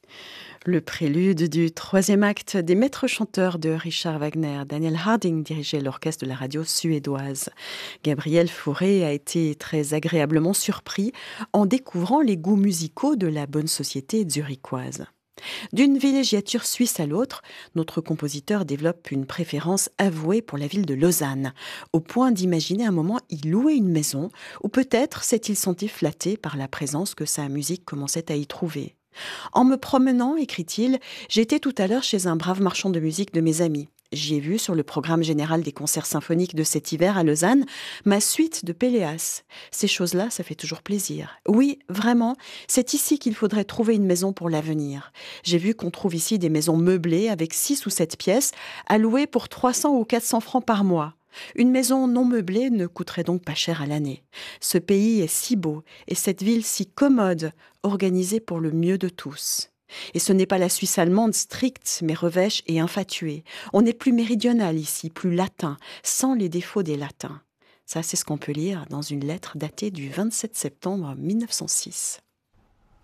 Le prélude du troisième acte des Maîtres chanteurs de Richard Wagner. Daniel Harding dirigeait l'orchestre de la radio suédoise. Gabriel Fauré a été très agréablement surpris en découvrant les goûts musicaux de la bonne société zurichoise. D'une villégiature suisse à l'autre, notre compositeur développe une préférence avouée pour la ville de Lausanne, au point d'imaginer un moment y louer une maison, ou peut-être s'est-il senti flatté par la présence que sa musique commençait à y trouver. En me promenant, écrit-il, j'étais tout à l'heure chez un brave marchand de musique de mes amis. J'y ai vu sur le programme général des concerts symphoniques de cet hiver à Lausanne ma suite de Péléas. Ces choses-là, ça fait toujours plaisir. Oui, vraiment, c'est ici qu'il faudrait trouver une maison pour l'avenir. J'ai vu qu'on trouve ici des maisons meublées avec 6 ou 7 pièces à louer pour 300 ou 400 francs par mois. Une maison non meublée ne coûterait donc pas cher à l'année. Ce pays est si beau et cette ville si commode, organisée pour le mieux de tous. Et ce n'est pas la Suisse allemande stricte, mais revêche et infatuée. On est plus méridional ici, plus latin, sans les défauts des latins. Ça, c'est ce qu'on peut lire dans une lettre datée du 27 septembre 1906.